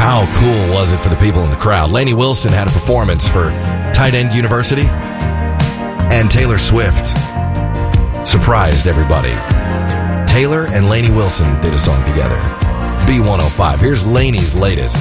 How cool was it for the people in the crowd? Lainey Wilson had a performance for Tight End University, and Taylor Swift surprised everybody. Taylor and Lainey Wilson did a song together. B105. Here's Lainey's latest.